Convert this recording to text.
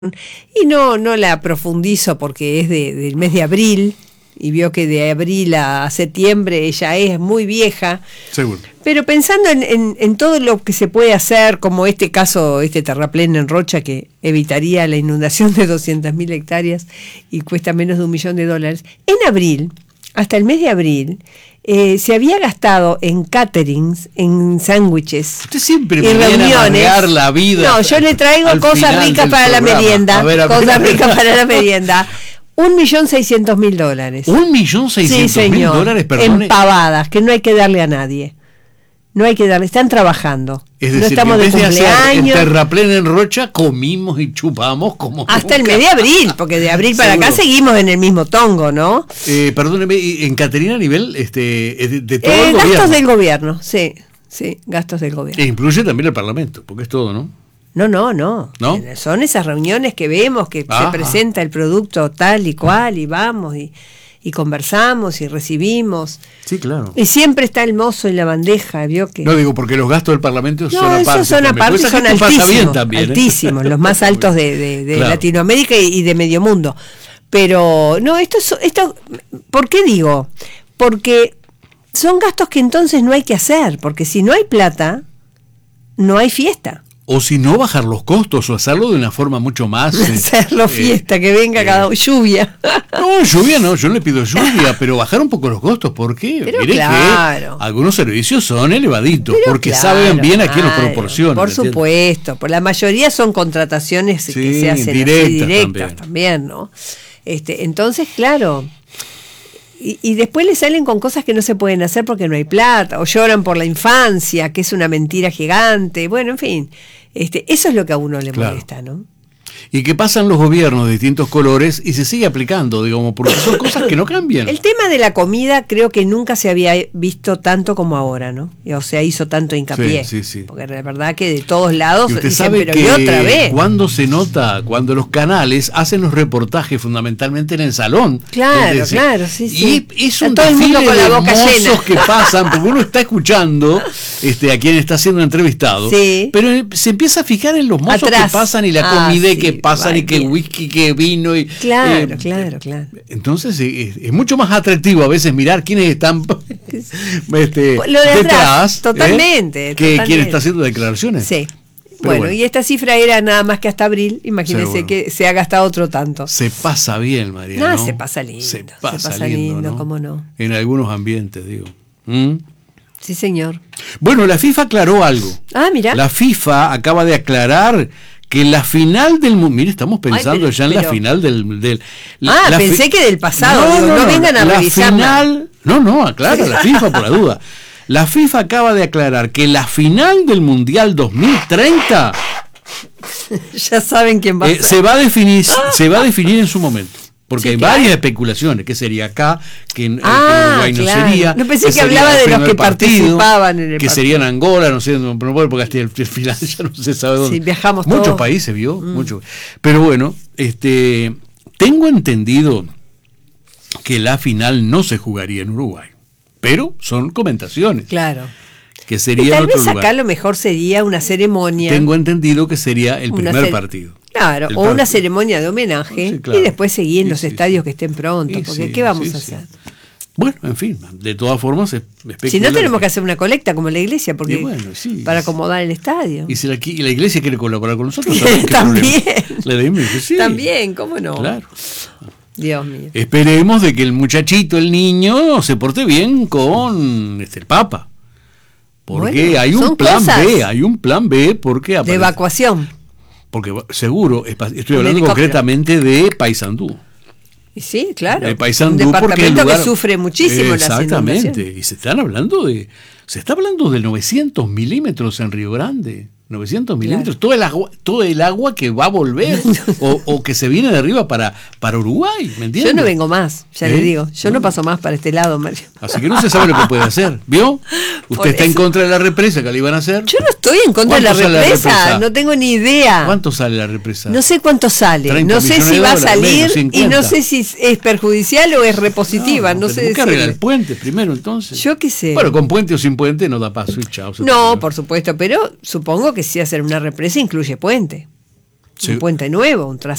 Y no la profundizo porque es del mes de abril, y vio que de abril a septiembre ella es muy vieja. Seguro. Pero pensando en todo lo que se puede hacer, como este caso, este terraplén en Rocha, que evitaría la inundación de 200.000 hectáreas y cuesta menos de $1 millón, en abril, hasta el mes de abril, se había gastado en caterings, en sándwiches. Usted siempre me viene a amargar la vida. No, yo le traigo cosas ricas para la merienda. Cosas ricas para la merienda. $1.600.000. $1.600.000, sí, señor, perdón. En pavadas, que no hay que darle a nadie. No hay que darle, están trabajando. Es decir, no estamos que en vez de cumpleaños. De terraplén en Rocha, comimos y chupamos como hasta nunca. el mes de abril, porque de abril para acá seguimos en el mismo tongo, ¿no? Perdóneme, en Caterina a nivel de todo el gastos gobierno. del gobierno, sí, gastos del gobierno. E incluye también el Parlamento, porque es todo, ¿no? No. Son esas reuniones que vemos que se presenta el producto tal y cual y vamos y conversamos y recibimos. Sí, claro. Y siempre está el mozo en la bandeja, ¿vio? Que no digo porque los gastos del Parlamento son aparte. Son aparte, son altísimos, también, altísimos, los más altos de claro. Latinoamérica y de medio mundo. Pero no, esto, ¿por qué digo? Porque son gastos que entonces no hay que hacer, porque si no hay plata, no hay fiesta. O si no, bajar los costos o hacerlo de una forma mucho más... hacerlo fiesta, que venga cada lluvia. No, lluvia no, yo no le pido lluvia, pero bajar un poco los costos. ¿Por qué? Pero mire claro. Que algunos servicios son elevaditos, pero porque claro, saben bien a quién los proporcionan. Por supuesto, por la mayoría son contrataciones que se hacen directas también, ¿no? Entonces, claro... Y después le salen con cosas que no se pueden hacer porque no hay plata, o lloran por la infancia, que es una mentira gigante. Bueno, en fin, eso es lo que a uno le molesta, ¿no? Y que pasan los gobiernos de distintos colores y se sigue aplicando, digamos, porque son cosas que no cambian. El tema de la comida creo que nunca se había visto tanto como ahora, ¿no? O sea, hizo tanto hincapié. Sí. Porque la verdad que de todos lados y usted dicen, sabe pero que ¿y otra vez? Cuando se nota, cuando los canales hacen los reportajes fundamentalmente en el salón. Claro, sí. Y es un todo el mundo con la boca llena. Que pasan, porque uno está escuchando a quien está siendo entrevistado, pero se empieza a fijar en los mozos que pasan y la comida que pasan y que whisky, que vino y claro. Entonces es mucho más atractivo a veces mirar quiénes están detrás, totalmente, que quién está haciendo declaraciones. Sí. Bueno, y esta cifra era nada más que hasta abril. Imagínense que se ha gastado otro tanto. Se pasa bien, María. No, se pasa lindo. Se pasa lindo, ¿no? ¿Cómo no? En algunos ambientes, digo. Sí, señor. Bueno, la FIFA aclaró algo. Mira. La FIFA acaba de aclarar que la final del mundo... Mire, estamos pensando en la final del pensé que del pasado. No vengan a revisar. Aclara la FIFA por la duda. La FIFA acaba de aclarar que la final del Mundial 2030... ya saben quién va a ser. Se va a definir en su momento. Porque hay varias especulaciones, que sería acá, que en Uruguay no sería. No pensé que hablaba de los que participaban en el que serían Angola, no sé, porque hasta el final ya no se sabe dónde. Sí, viajamos muchos todos. Países, vio, muchos. Pero bueno, tengo entendido que la final no se jugaría en Uruguay, pero son comentaciones. Claro. Que sería y tal en otro vez lugar. Acá lo mejor sería una ceremonia. Tengo entendido que sería el primer partido. Claro, o una ceremonia de homenaje, y después seguir en los estadios que estén pronto, porque ¿qué vamos a hacer? Bueno, en fin, de todas formas si no tenemos que hacer una colecta como la iglesia, porque para acomodar el estadio. Y si la iglesia quiere colaborar con nosotros, también. También, ¿cómo no? Claro. Dios mío. Esperemos de que el muchachito, el niño, se porte bien con el Papa. Porque hay un plan B, porque de evacuación. Porque seguro, estoy hablando concretamente de Paysandú. Y sí, claro. De Paysandú, un departamento que sufre muchísimo las inundaciones. Exactamente. Y se está hablando de 900 milímetros en Río Grande. 900 milímetros, todo el agua que va a volver o que se viene de arriba para Uruguay, ¿me entiendes? Yo no vengo más, ya le digo, yo no paso más para este lado, Mario. Así que no se sabe lo que puede hacer, ¿vio? Usted está en contra de la represa que le iban a hacer. Yo no estoy en contra de la represa, no tengo ni idea. ¿Cuánto sale la represa? No sé cuánto sale, no sé si va a salir y no sé si es perjudicial o es repositiva, no sé decirle. Arreglar el puente primero entonces. Yo qué sé. Bueno, con puente o sin puente no da paso y chao. No, por supuesto, pero supongo que si hacer una represa incluye puente. un puente nuevo, un